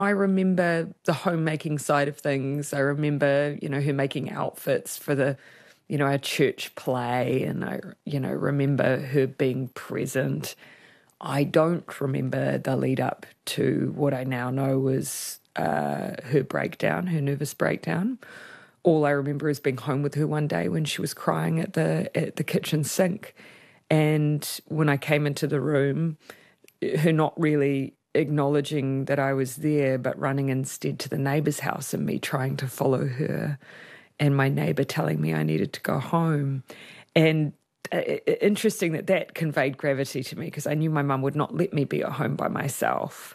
I remember the homemaking side of things. I remember, her making outfits for our church play, and I, remember her being present. I don't remember the lead up to what I now know was her breakdown, her nervous breakdown. All I remember is being home with her one day when she was crying at the kitchen sink. And when I came into the room, her not really acknowledging that I was there, but running instead to the neighbour's house and me trying to follow her, and my neighbour telling me I needed to go home. And interesting that conveyed gravity to me, because I knew my mum would not let me be at home by myself.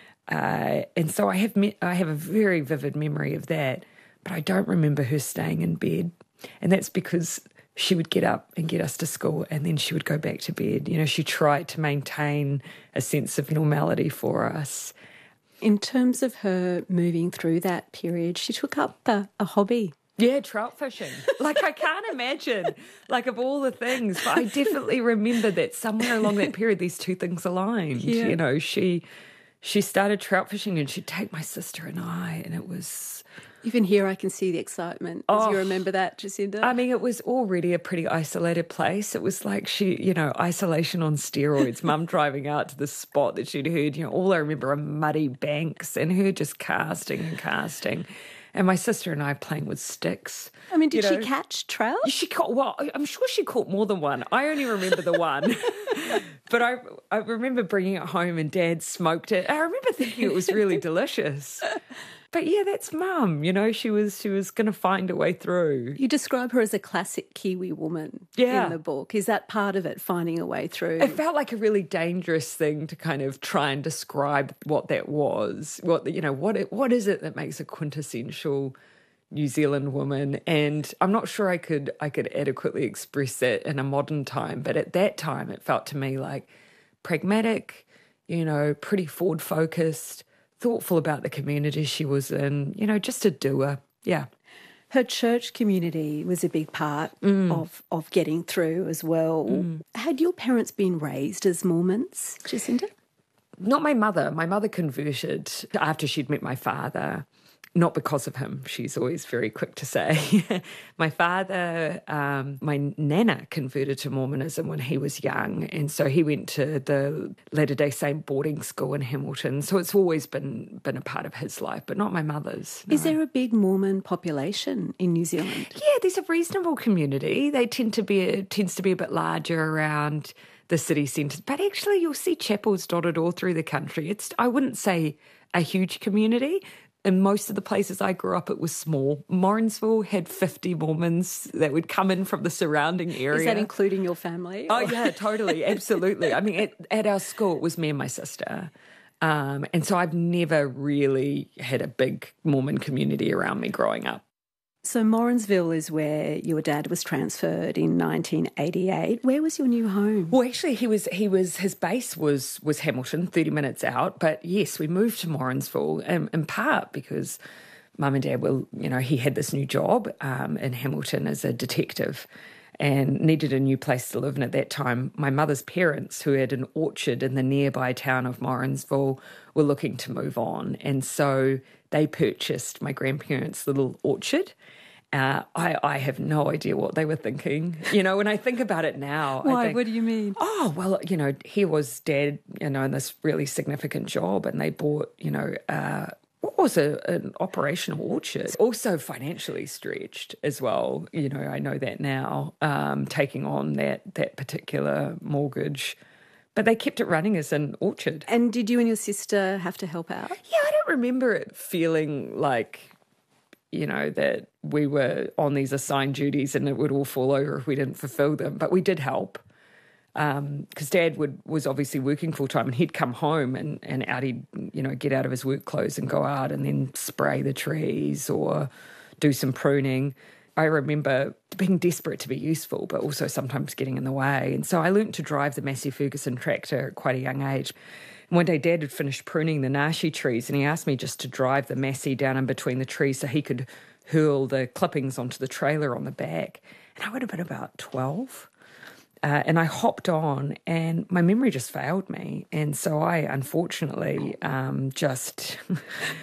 And so I have a very vivid memory of that, but I don't remember her staying in bed. And that's because she would get up and get us to school, and then she would go back to bed. She tried to maintain a sense of normality for us. In terms of her moving through that period, she took up a hobby. Yeah, trout fishing. I can't imagine, of all the things, but I definitely remember that somewhere along that period, these two things aligned. Yeah. She started trout fishing, and she'd take my sister and I, and it was... Even here I can see the excitement. Do you remember that, Jacinda? I mean, it was already a pretty isolated place. It was like isolation on steroids, Mum driving out to the spot that she'd heard. All I remember are muddy banks and her just casting and casting. And my sister and I playing with sticks. I mean, did she catch trout? She caught, well, I'm sure she caught more than one. I only remember the one. But I remember bringing it home and Dad smoked it. I remember thinking it was really delicious. But yeah, that's Mum. She was going to find a way through. You describe her as a classic Kiwi woman in the book. Is that part of it, finding a way through? It felt like a really dangerous thing to kind of try and describe what that was. What is it that makes a quintessential New Zealand woman? And I'm not sure I could adequately express that in a modern time. But at that time, it felt to me like pragmatic, pretty forward-focused, thoughtful about the community she was in, just a doer. Yeah. Her church community was a big part of getting through as well. Had your parents been raised as Mormons, Jacinda? Not my mother. My mother converted after she'd met my father. Not because of him, she's always very quick to say. My father, my nana converted to Mormonism when he was young, and so he went to the Latter-day Saint boarding school in Hamilton. So it's always been a part of his life, but not my mother's. No. Is there a big Mormon population in New Zealand? Yeah, there's a reasonable community. They tends to be a bit larger around the city centres, but actually you'll see chapels dotted all through the country. I wouldn't say a huge community. In most of the places I grew up, it was small. Morrinsville had 50 Mormons that would come in from the surrounding area. Is that including your family? Oh, yeah, totally. Absolutely. I mean, at our school, it was me and my sister. And so I've never really had a big Mormon community around me growing up. So Morrinsville is where your dad was transferred in 1988. Where was your new home? Well, actually, his base was Hamilton, 30 minutes out. But yes, we moved to Morrinsville in part because Mum and Dad were, he had this new job in Hamilton as a detective and needed a new place to live. And at that time, my mother's parents, who had an orchard in the nearby town of Morrinsville, were looking to move on. And so they purchased my grandparents' little orchard. I have no idea what they were thinking. When I think about it now. Why? I think, what do you mean? Oh, well, here was Dad, in this really significant job, and they bought, what was an operational orchard. Also financially stretched as well. I know that now, taking on that particular mortgage. But they kept it running as an orchard. And did you and your sister have to help out? Yeah, I don't remember it feeling like, that we were on these assigned duties and it would all fall over if we didn't fulfill them. But we did help. Because Dad was obviously working full-time, and he'd come home and out he'd, get out of his work clothes and go out and then spray the trees or do some pruning. I remember being desperate to be useful, but also sometimes getting in the way. And so I learnt to drive the Massey Ferguson tractor at quite a young age. And one day Dad had finished pruning the nashi trees, and he asked me just to drive the Massey down in between the trees so he could hurl the clippings onto the trailer on the back. And I would have been about 12. and I hopped on, and my memory just failed me. And so I, unfortunately, just